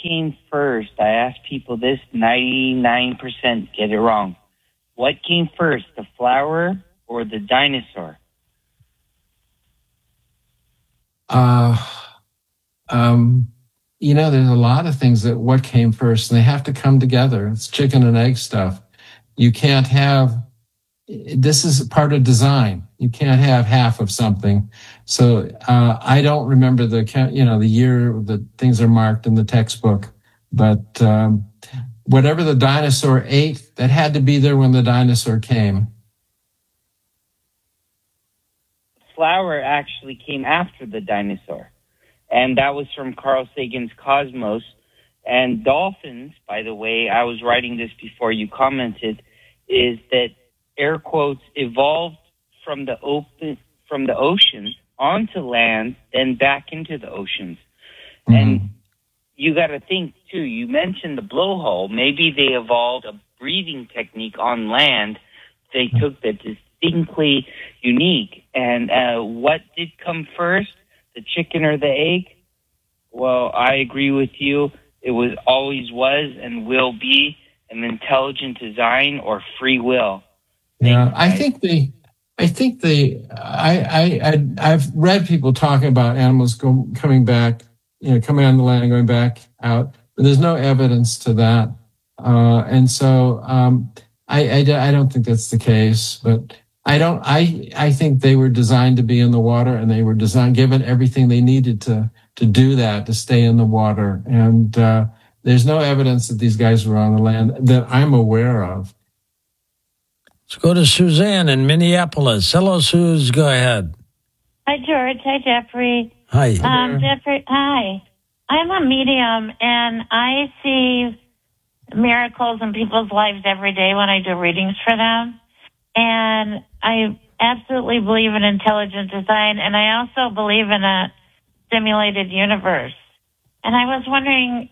came first? I ask people this, 99% get it wrong. What came first, the flower or the dinosaur? There's a lot of things that what came first, and they have to come together. It's chicken and egg stuff. You can't have, this is part of design. You can't have half of something. So I don't remember the year that things are marked in the textbook, but whatever the dinosaur ate, that had to be there when the dinosaur came. Flower actually came after the dinosaur. And that was from Carl Sagan's Cosmos. And dolphins, by the way, I was writing this before you commented, is that air quotes evolved from the ocean onto land, then back into the oceans. Mm-hmm. And you got to think too. You mentioned the blowhole. Maybe they evolved a breathing technique on land. They took that distinctly unique. And what did come first? The chicken or the egg? Well, I agree with you. It always was and will be an intelligent design or free will. I've read people talking about animals coming back, coming on the land and going back out, but there's no evidence to that. I don't think that's the case, but I think they were designed to be in the water, and they were given everything they needed to do that, to stay in the water. And there's no evidence that these guys were on the land that I'm aware of. Let's go to Suzanne in Minneapolis. Hello, Suze. Go ahead. Hi, George. Hi, Jeffrey. Hi. Jeffrey, hi. I'm a medium, and I see miracles in people's lives every day when I do readings for them. And I absolutely believe in intelligent design, and I also believe in a simulated universe. And I was wondering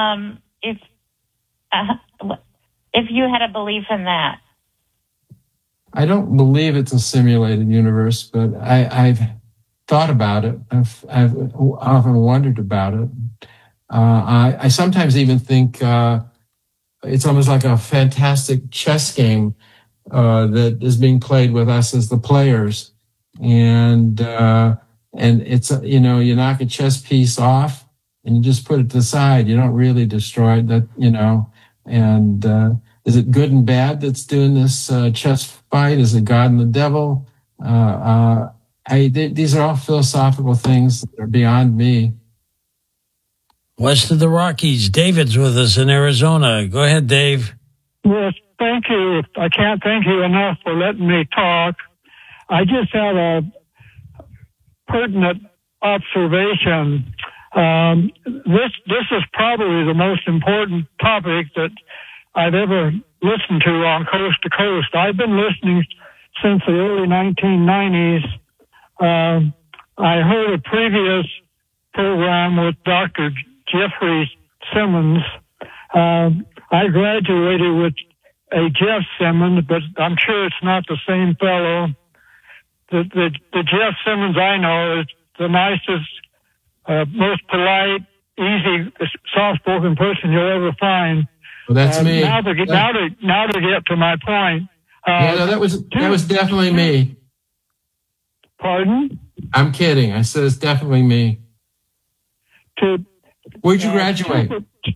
if you had a belief in that. I don't believe it's a simulated universe, but I've thought about it. I've often wondered about it. I sometimes even think it's almost like a fantastic chess game that is being played with us as the players. And it's, you knock a chess piece off and you just put it to the side. You don't really destroy it, and is it good and bad that's doing this chess fight? Is it God and the devil? These are all philosophical things that are beyond me. West of the Rockies, David's with us in Arizona. Go ahead, Dave. Yes, thank you. I can't thank you enough for letting me talk. I just have a pertinent observation. This is probably the most important topic that I've ever listened to on Coast to Coast. I've been listening since the early 1990s. I heard a previous program with Dr. Jeffrey Simmons. I graduated with a Jeff Simmons, but I'm sure it's not the same fellow. The Jeff Simmons I know is the nicest, most polite, easy, soft-spoken person you'll ever find. Well, that's me. Now to get to my point. That was definitely me. Pardon? I'm kidding. I said it's definitely me. Where'd you graduate?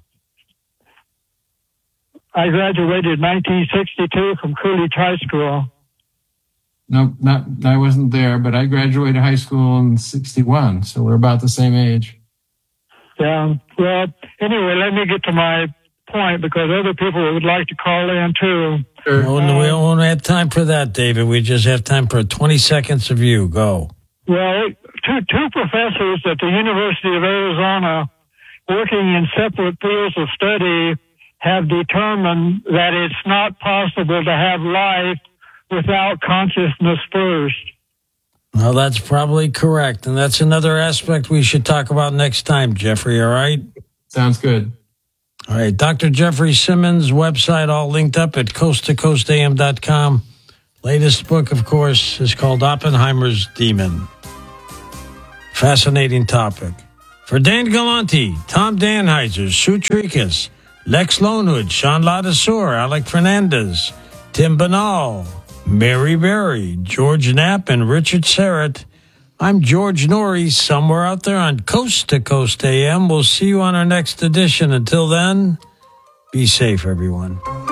I graduated in 1962 from Coolidge High School. No, I wasn't there, but I graduated high school in 61, so we're about the same age. Yeah. Well, anyway, let me get to my point because other people would like to call in too. Sure. We don't have time for that, David. We just have time for 20 seconds of you. Go. Well, two professors at the University of Arizona working in separate fields of study have determined that it's not possible to have life without consciousness first. Well, that's probably correct. And that's another aspect we should talk about next time, Jeffrey, all right? Sounds good. All right, Dr. Jeffrey Simmons' website all linked up at coasttocoastam.com. Latest book, of course, is called Oppenheimer's Demon. Fascinating topic. For Dan Galante, Tom Danheiser, Sue Tricas, Lex Lonewood, Sean Ladasur, Alec Fernandez, Tim Banal, Mary Berry, George Knapp, and Richard Serrett, I'm George Norrie, somewhere out there on Coast to Coast AM. We'll see you on our next edition. Until then, be safe, everyone.